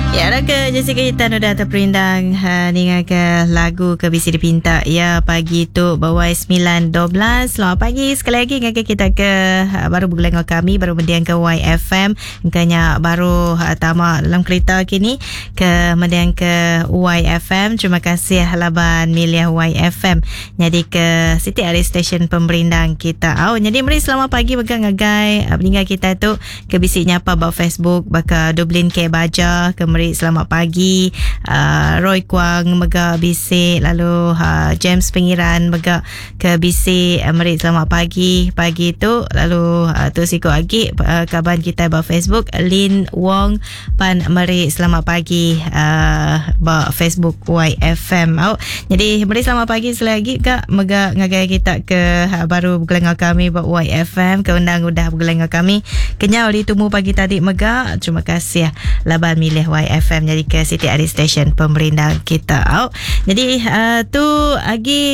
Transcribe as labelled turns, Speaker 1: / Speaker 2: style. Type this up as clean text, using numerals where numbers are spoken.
Speaker 1: Ya, ke Jessica Hitan udah terperindang dengan ke lagu ke Bisi Dipinta. Ya, pagi tu bawai 9.12. Selamat pagi sekali lagi dengan kita ke baru bergulai dengan kami, baru mendiang ke YFM. Engkanya baru tamak dalam kereta kini ke mendiang ke YFM. Terima kasih laban milih YFM. Jadi ke Siti Ari Station pemerindang kita. Jadi mari selamat pagi pegang ngagai peninggal kita tu ke Bisi nyapa bak Facebook baka Dublin ke Baja ke mari selamat pagi. Roy Kwang mega bisik, lalu James Pengiran mega ke bisik, mari selamat pagi tu. Lalu tu siko lagi kaban kita ba Facebook Lin Wong pan mari selamat pagi ba Facebook YFM. Jadi mari selamat pagi selagi kak mega ngagai kita ke baru bergelengar kami ba YFM ke undang udah bergelengar kami kenyau ditemu pagi tadi mega. Terima kasih laban milih YFM jadi ke Siti Ari Station pemerintah kita. Jadi tu lagi